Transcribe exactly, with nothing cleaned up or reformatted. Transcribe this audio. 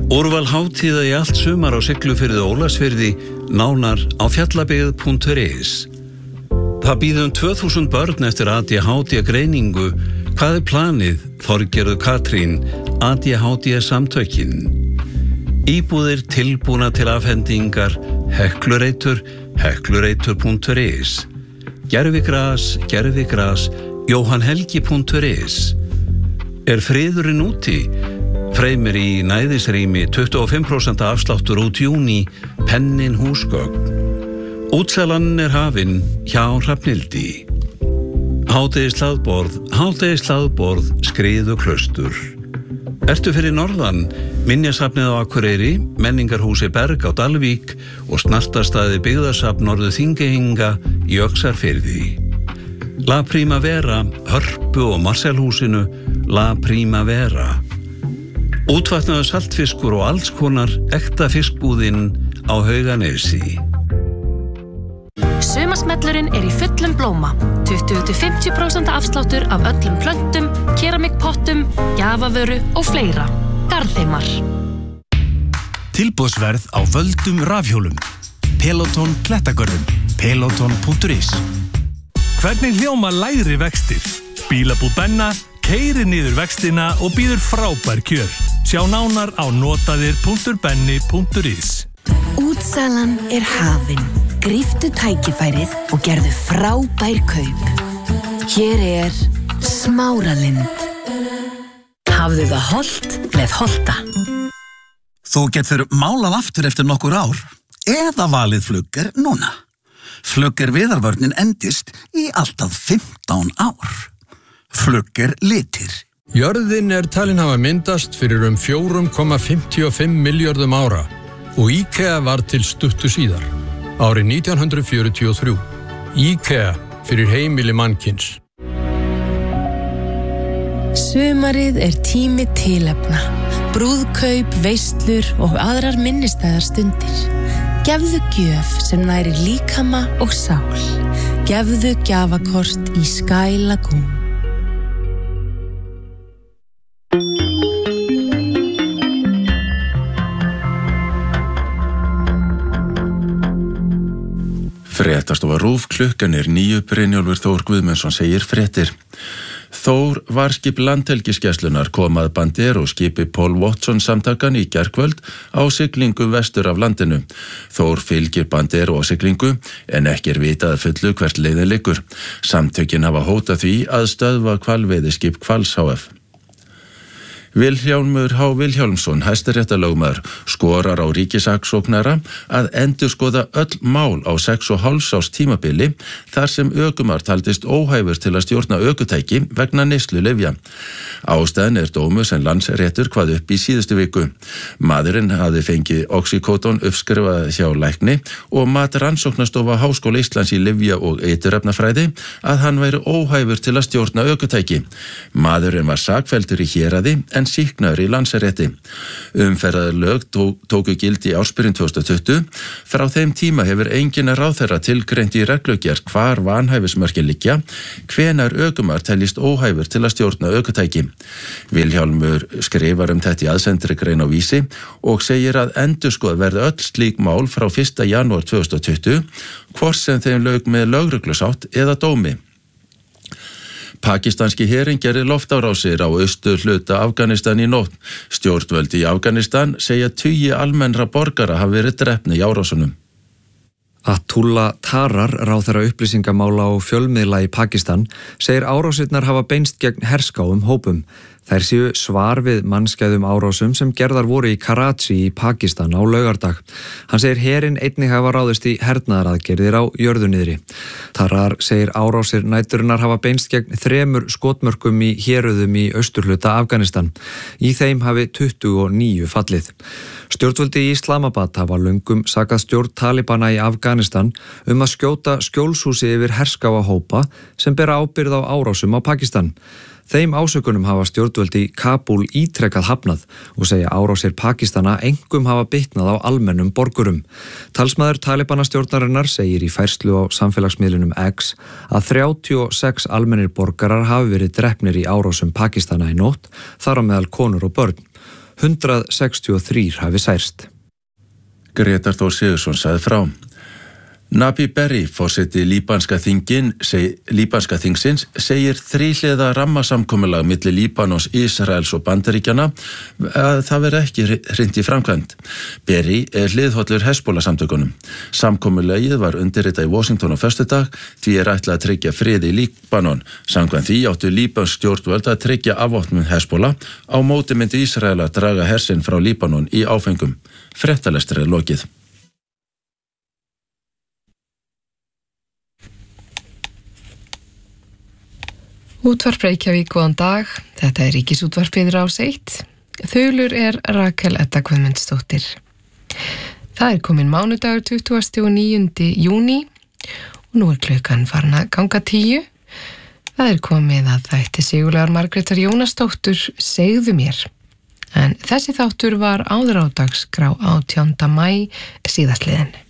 Úrval hátíða í allt sumar á Siglufirði og Ólafsfirði, nánar á fjallabyggð punktur is. Það býður um tvö þúsund börn eftir A D H D greiningu. Hvað er planið? Þorgerður Katrín, A D H D samtökin. Íbúðir tilbúna til afhendingar, Heklureitur, heklureitur punktur is. Gervigras, gervigras, jóhannhelgi punktur is. Er friðurinn úti? Freymir í næðisrými tuttugu og fimm prósent afsláttur út júní, pennin húsgögn. Útsalan er hafin hjá Hrafnildi. Hádegishlaðborð, hádegishlaðborð, skriðu klaustur. Ertu fyrir norðan, minjasafnið á Akureyri, menningarhúsi Berg á Dalvík og snartastæði byggðasafn Norður Þingeyinga í Öxarfirði. La Primavera, Hörpu og Marselhúsinu, La Primavera. Útvatnaður saltfiskur og alls konar ekta fiskbúðinn á Hauganesi. Sumarsmellurinn er í fullum blóma. tuttugu til fimmtíu prósent afsláttur af öllum plöntum, keramikpottum, gjafavöru og fleira. Garðheimar. Tilboðsverð á völdum rafhjólum. Peloton klettagörðum. Peloton punktur is. Hvernig hljóma lægri vextir? Bílabúð Benna keyrir niður vextina og býður frábær kjör. Sjá nánar á notaðir punktur benni punktur is. Útsalan er hafin. Gríptu tækifærið og gerðu frábær kaup. Hér er Smáralind. Hafðu það hollt með Holta. Þú getur málað aftur eftir nokkur ár eða valið Flugger núna. Flugger viðarvörnin endist í alltaf fimmtán ár. Flugger litir. Jörðin er talin hafa myndast fyrir um fjögur komma fimmtíu og fimm milljörðum ára og IKEA var til stuttu síðar, árið nítján hundrað fjörutíu og þrjú. IKEA fyrir heimili mannkins. Sumarið er tími tilefna, brúðkaup, veislur og aðrar minnisstæðar stundir. Gefðu gjöf sem nærir líkama og sál. Gefðu gjafakort í Sky Lagoon. Fréttastofa RÚV, klukkan er níu. Brynjólfur Þór Guðmundsson segir fréttir. Þór varskip landhelgisgæslunnar kom að Bandero skipi Paul Watson samtakan í gærkvöld á siglingu vestur af landinu. Þór fylgir Bandero á siglingu en ekki er vitað að fullu hvert leiðin liggur. Samtökin hafa hótað því að stöðva hvalveiðiskip Hvals H F. Vilhjálmur H. Vilhjálmsson, hæstaréttarlögmaður, skorar á ríkissaksóknara að endurskoða öll mál á sex og hálfs árs tímabili þar sem ökumar taldist óhæfur til að stjórna ökutæki vegna neyslu lyfja. Ástæðan er dómur sem Landsréttur kvað upp í síðustu viku. Maðurinn hafði fengið oxykóton uppskrifað hjá lækni og mat rannsóknastofa Háskóla Íslands í lyfja- og eiturefnafræði að hann væri óhæfur til að stjórna ökutæki. Maðurinn var sakfelldur í héraði en sýknaður í Landsrétti. Umferðarlög tó, tóku gildi í ársbyrjun tvö þúsund og tuttugu. Frá þeim tíma hefur enginn ráðherra tilgreint í reglugerð hvar vanhæfismörkin liggja, hvenær ökumar teljist óhæfur til að stjórna ökutæki. Vilhjálmur skrifar um þetta í aðsendri grein á Vísi og segir að endurskoða verði öll slík mál frá fyrsta janúar tvö þúsund og tuttugu, hvort sem þeim lauk með lögreglusátt eða dómi. Pakistanski herinn gerir loftárásir á austur hluta Afganistan í nótt. Stjórnvöld í Afganistan segja tugi almennra borgara hafa verið drepnir í árásunum. Atullah Tarar, ráðherra upplýsingamála og fjölmiðla í Pakistan, segir árásirnar hafa beinst gegn herskáum hópum. Þær séu svar við mannskæðum árásum sem gerðar voru í Karachi í Pakistan á laugardag. Hann segir herinn einnig hafa ráðist í hernaðaraðgerðir á jörðuniðri. Tarar segir árásir næturinnar hafa beinst gegn þremur skotmörkum í héröðum í austurhluta Afganistan. Í þeim hafi tuttugu og níu fallið. Stjórnvöldi í Islamabad hafa löngum sakað stjórn Talibana í Afganistan um að skjóta skjólshúsi yfir herskáa hópa sem bera ábyrgð á árásum á Pakistan. Þeim ásökunum hafa stjórnvöldi Kabúl ítrekkað hafnað og segja árásir Pakistana engum hafa bitnað á almennum borgurum. Talsmaður Talibana stjórnarinnar segir í færslu á samfélagsmiðlunum X að þrjátíu og sex almennir borgarar hafi verið drepnir í árásum Pakistana í nótt, þar á meðal konur og börn. hundrað sextíu og þrír hafi særst. Grétar Þór Sigurðsson sagði frá. Nabi Berri, forseti líbanska þingin, seg, líbanska þingsins, segir þríhliða rammasamkomulag milli Líbanons, Ísraels og Bandaríkjana að það veri ekki hreint í framkvæmd. Berri er hliðhollur Hezbollah samtökunum. Samkomulagið var undirritað í Washington á föstudag, því er ætlað að tryggja frið í Líbanon. Samkvæmt því áttu líbansk stjórnvöld að tryggja afvopnun Hezbollah, á móti myndi Ísrael að draga hersinn frá Líbanon í áfengum. Fréttalestri er lokið. Útvarp Reykjavík, góðan dag. Þetta er Ríkisútvarpið Rás eitt. Þulur er Rakel Edda Guðmundsdóttir. Það er komin mánudagur tuttugasta og níunda júní og nú er klukkan farin að ganga tíu. Það er komið að þætti Sigurlegar Margrétar Jónasdóttur Segðu mér. En þessi þáttur var áður á dagskrá átjánda maí síðastliðin.